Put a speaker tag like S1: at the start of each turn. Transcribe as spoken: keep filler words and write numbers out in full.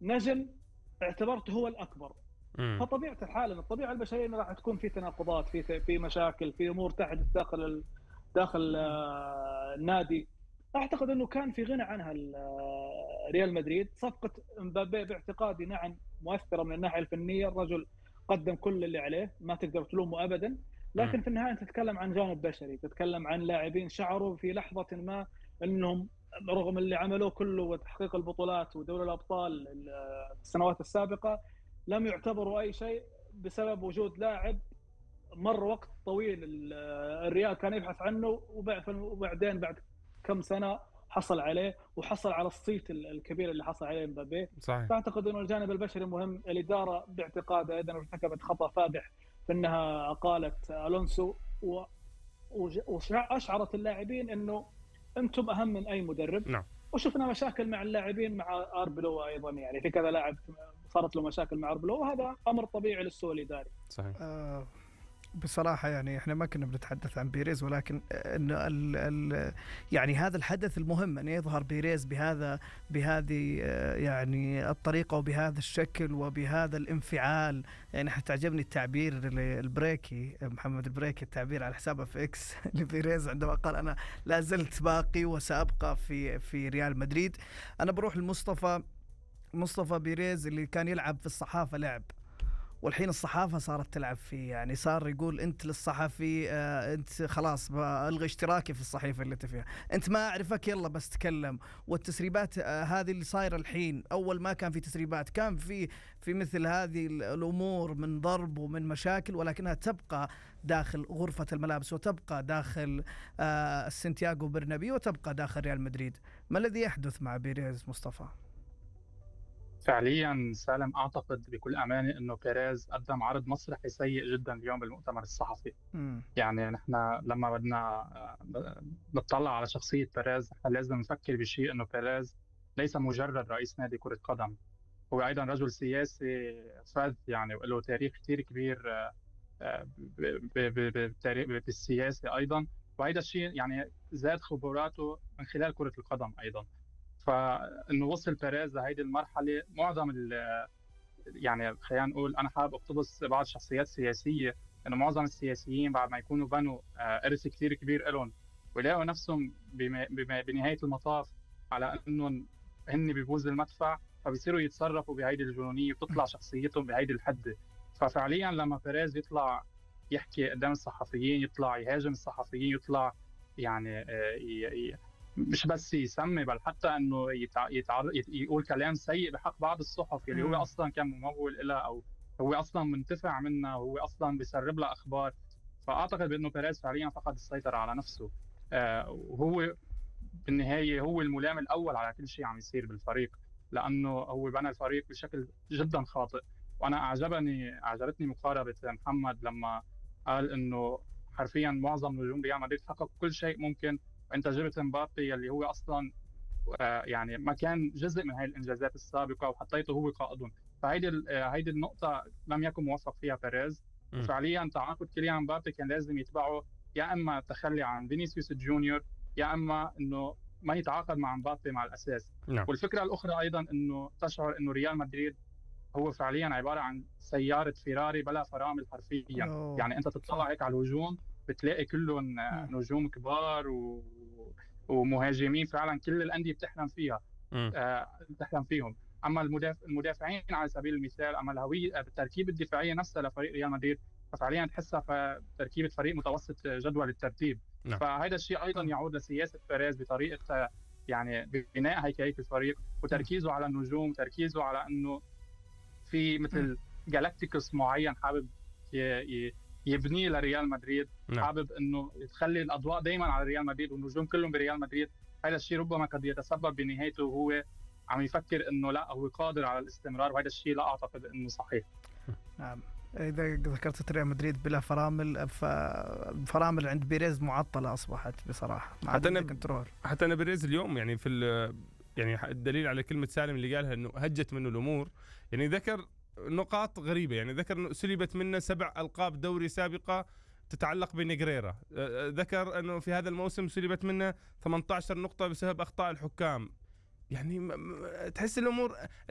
S1: نجم اعتبرته هو الأكبر.
S2: مم.
S1: فطبيعة الحال إن الطبيعة البشرية إنه راح تكون في تناقضات، في في مشاكل، في أمور تحدث داخل ال داخل آه، النادي. أعتقد إنه كان في غنى عنها ال- آه، ريال مدريد. صفقة مبابي باعتقادي نعم مؤثرة من الناحية الفنية، الرجل قدم كل اللي عليه، ما تقدر تلومه أبدا.
S2: مم.
S1: لكن في النهاية أنت تتكلم عن جانب بشري، تتكلم عن لاعبين شعروا في لحظة ما أنهم رغم اللي عملوه كله وتحقيق البطولات ودوري الأبطال السنوات السابقة لم يعتبروا أي شيء بسبب وجود لاعب مر وقت طويل الريال كان يبحث عنه، وبعدين بعد كم سنة حصل عليه، وحصل على الصيت الكبير اللي حصل عليه مبابي.
S2: صحيح.
S1: فأعتقد أنه الجانب البشري مهم. الإدارة باعتقاد أيضا ارتكبت خطأ فادح في أنها أقالت ألونسو، وأشعرت اللاعبين أنه أنتم أهم من أي مدرب.
S2: نعم.
S1: وشفنا مشاكل مع اللاعبين مع أربلو أيضا، يعني في كذا لاعب صارت له مشاكل مع أربلو، وهذا أمر طبيعي للسوء الإداري.
S2: صحيح.
S3: آه بصراحة يعني احنا ما كنا بنتحدث عن بيريز، ولكن انه ال ال يعني هذا الحدث المهم ان يظهر بيريز بهذا بهذه يعني الطريقة وبهذا الشكل وبهذا الانفعال. يعني حتى عجبني التعبير البريكي، محمد البريكي، التعبير على حسابه في اكس لبيريز عندما قال انا لا زلت باقي وسأبقى في في ريال مدريد. انا بروح لمصطفى مصطفى بيريز اللي كان يلعب في الصحافة لعب، والحين الصحافة صارت تلعب فيه. يعني صار يقول أنت للصحفي آه أنت خلاص ألغي اشتراكي في الصحيفة اللي أنت فيها، أنت ما أعرفك يلا بس تكلم. والتسريبات آه هذه اللي صايرة الحين، أول ما كان في تسريبات كان في في مثل هذه الأمور من ضرب ومن مشاكل، ولكنها تبقى داخل غرفة الملابس وتبقى داخل آه سانتياغو برنابيو وتبقى داخل ريال مدريد. ما الذي يحدث مع بيريز مصطفى؟
S4: فعليا سالم، اعتقد بكل امانه انه بيريز قدم عرض مسرحي سيء جدا اليوم بالمؤتمر الصحفي.
S3: م.
S4: يعني نحن لما بدنا نطلع على شخصيه بيريز نحن لازم نفكر بشيء، انه بيريز ليس مجرد رئيس نادي كره قدم، هو ايضا رجل سياسي فذ يعني، وله تاريخ كثير كبير بالسياسه ايضا، وهذا الشيء يعني زاد خبراته من خلال كره القدم ايضا. فانه وصل بيريز لهيدي المرحله، معظم يعني خلينا نقول انا حابب اقتبس بعض الشخصيات السياسيه، انه معظم السياسيين بعد ما يكونوا بنوا ارث كثير كبير لهم ويلاقوا نفسهم بنهايه المطاف على انهم هن ببوز المدفع، فبيصيروا يتصرفوا بهيدي الجنونيه وتطلع شخصيتهم بهيدي الحده. ففعليا لما بيريز يطلع يحكي قدام الصحفيين، يطلع يهاجم الصحفيين، يطلع يعني مش بس يسمي بل حتى انه يتع... يتع... يقول كلام سيء بحق بعض الصحف اللي هو اصلا كان ممول لها، او هو اصلا منتفع منها، وهو اصلا بيسرب لها اخبار. فاعتقد بانه بيريز فعليا فقد السيطره على نفسه، آه وهو بالنهايه هو الملام الاول على كل شيء عم يصير بالفريق، لانه هو بنى الفريق بشكل جدا خاطئ. وانا اعجبني اعجبتني مقاربه محمد لما قال انه حرفيا معظم نجوم ريال مدريد حققوا كل شيء ممكن، وانت جبت مبابي اللي هو اصلا آه يعني ما كان جزء من هاي الانجازات السابقه وحطيته هو قائدهم. فهيدي هيدي النقطه لم يكن موفق فيها بيريز. وفعليا تعاقد كيليان مبابي كان لازم يتبعه يا اما تخلي عن فينيسيوس جونيور، يا اما انه ما يتعاقد مع مبابي مع الاساس.
S2: نعم.
S4: والفكره الاخرى ايضا انه تشعر انه ريال مدريد هو فعليا عباره عن سياره فيراري بلا فرامل حرفيا.
S3: أوه.
S4: يعني انت تطلع هيك على الهجوم بتلاقي كلهم نجوم كبار و... ومهاجمين فعلا كل الانديه بتحلم فيها آه بتحلم فيهم. اما المدافع المدافعين على سبيل المثال، اما الهويه التركيبه الدفاعيه نفسها لفريق ريال مدريد ففعليا تحسها تركيبه فريق متوسط جدول الترتيب.
S2: نعم.
S4: فهذا الشيء ايضا يعود لسياسه بيريز بطريقه يعني بناء هيكله الفريق وتركيزه على النجوم، تركيزه على انه في مثل جالاكتيكوس معين حابب يبنيه لريال مدريد.
S2: نعم.
S4: حابب انه تخلي الاضواء دائما على ريال مدريد والنجوم كلهم بريال مدريد. هذا الشيء ربما قد يتسبب بنهايته وهو عم يفكر انه لا هو قادر على الاستمرار، وهذا الشيء لا اعتقد انه صحيح.
S3: نعم. إذا ذكرت ريال مدريد بلا فرامل، ففرامل عند بيريز معطلة أصبحت بصراحة.
S2: حتى أنا حتى أنا بيريز اليوم يعني في يعني الدليل على كلمة سالم اللي قالها إنه هجت منه الأمور. يعني ذكر نقاط غريبة، يعني ذكر إنه سلبت منه سبع ألقاب دوري سابقة تتعلق بنيغريرا، ذكر أنه في هذا الموسم سلبت منه ثمانية عشر نقطة بسبب أخطاء الحكام. يعني تحس الأمور